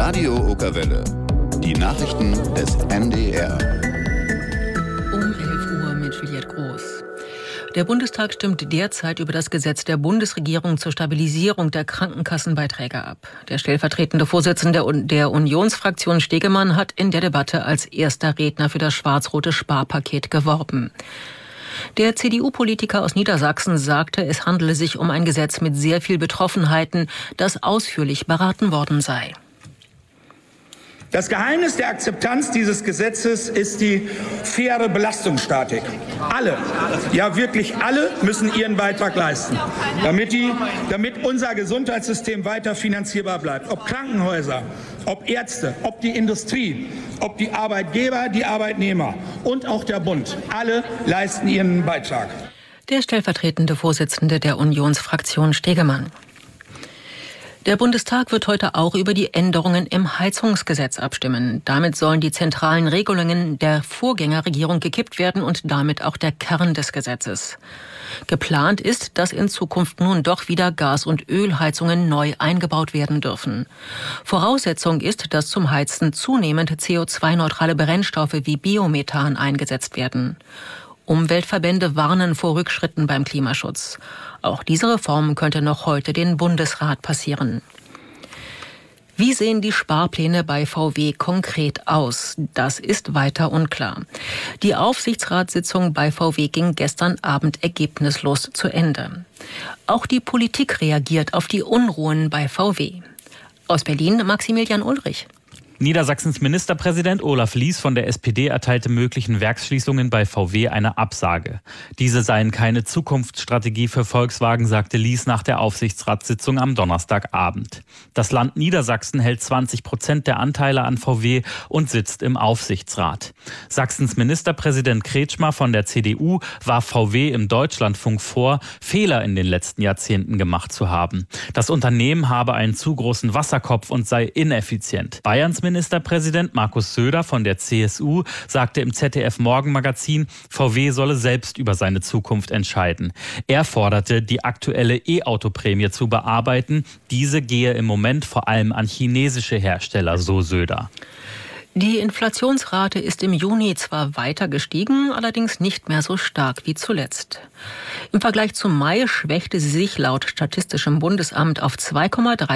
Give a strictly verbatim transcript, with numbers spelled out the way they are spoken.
Radio Okerwelle. Die Nachrichten des N D R. Um elf Uhr mit Juliette Groß. Der Bundestag stimmt derzeit über das Gesetz der Bundesregierung zur Stabilisierung der Krankenkassenbeiträge ab. Der stellvertretende Vorsitzende der Unionsfraktion Stegemann hat in der Debatte als erster Redner für das schwarz-rote Sparpaket geworben. Der C D U-Politiker aus Niedersachsen sagte, es handele sich um ein Gesetz mit sehr viel Betroffenheiten, das ausführlich beraten worden sei. Das Geheimnis der Akzeptanz dieses Gesetzes ist die faire Belastungsstatik. Alle, ja wirklich alle, müssen ihren Beitrag leisten, damit, die, damit unser Gesundheitssystem weiter finanzierbar bleibt. Ob Krankenhäuser, ob Ärzte, ob die Industrie, ob die Arbeitgeber, die Arbeitnehmer und auch der Bund. Alle leisten ihren Beitrag. Der stellvertretende Vorsitzende der Unionsfraktion Stegemann. Der Bundestag wird heute auch über die Änderungen im Heizungsgesetz abstimmen. Damit sollen die zentralen Regelungen der Vorgängerregierung gekippt werden und damit auch der Kern des Gesetzes. Geplant ist, dass in Zukunft nun doch wieder Gas- und Ölheizungen neu eingebaut werden dürfen. Voraussetzung ist, dass zum Heizen zunehmend C O zwei neutrale Brennstoffe wie Biomethan eingesetzt werden. Umweltverbände warnen vor Rückschritten beim Klimaschutz. Auch diese Reform könnte noch heute den Bundesrat passieren. Wie sehen die Sparpläne bei V W konkret aus? Das ist weiter unklar. Die Aufsichtsratssitzung bei V W ging gestern Abend ergebnislos zu Ende. Auch die Politik reagiert auf die Unruhen bei V W. Aus Berlin Maximilian Ulrich. Niedersachsens Ministerpräsident Olaf Lies von der S P D erteilte möglichen Werksschließungen bei V W eine Absage. Diese seien keine Zukunftsstrategie für Volkswagen, sagte Lies nach der Aufsichtsratssitzung am Donnerstagabend. Das Land Niedersachsen hält zwanzig Prozent der Anteile an V W und sitzt im Aufsichtsrat. Sachsens Ministerpräsident Kretschmer von der C D U warf V W im Deutschlandfunk vor, Fehler in den letzten Jahrzehnten gemacht zu haben. Das Unternehmen habe einen zu großen Wasserkopf und sei ineffizient. Bayerns Ministerpräsident Markus Söder von der C S U sagte im Z D F-Morgenmagazin, V W solle selbst über seine Zukunft entscheiden. Er forderte, die aktuelle E-Auto-Prämie zu bearbeiten. Diese gehe im Moment vor allem an chinesische Hersteller, so Söder. Die Inflationsrate ist im Juni zwar weiter gestiegen, allerdings nicht mehr so stark wie zuletzt. Im Vergleich zum Mai schwächte sie sich laut Statistischem Bundesamt auf zwei Komma drei